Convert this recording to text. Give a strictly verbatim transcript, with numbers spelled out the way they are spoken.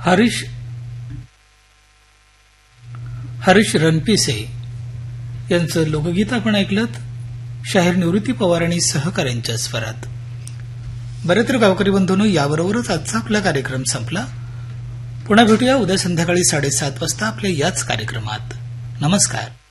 हरीश हरीश रणपिसे यांचं लोकगीत आपण ऐकलं. शाहीर निवृत्ती पवार आणि सहकाऱ्यांच्या स्वरात. बरे तर गावकरी बंधूंनो, याबरोबरच आजचा आपला कार्यक्रम संपला. पुन्हा भेटूया उद्या संध्याकाळी साडेसात वाजता आपल्या याच कार्यक्रमात. नमस्कार.